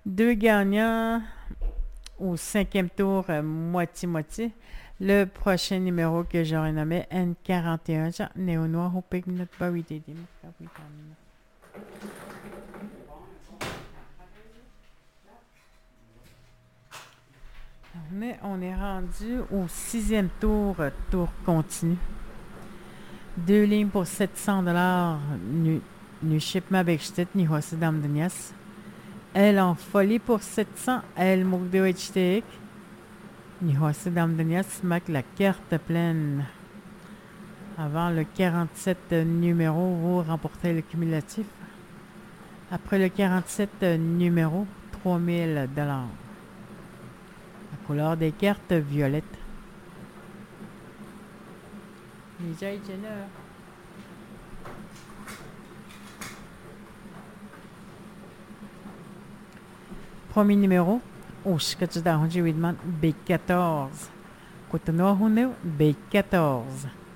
Deux gagnants au cinquième tour, moitié-moitié. Le prochain numéro que j'aurais nommé N41, Néo-Noir, au pic notre barité. Mais on est rendu au sixième tour, tour continu. Deux lignes pour 700 nu shipment Begstit, ni Hosse Damdenias. Elle en folie pour 700, elle Mougdeo HTX. Ni Hosse Damdenias, Mac la carte pleine. Avant le 47 numéro, vous remportez le cumulatif. Après le 47 numéro, 3000 $. La couleur des cartes violettes. Les Jenner. Premier numéro, Oshkachda Honji Widman, B14. Cotonou, B14.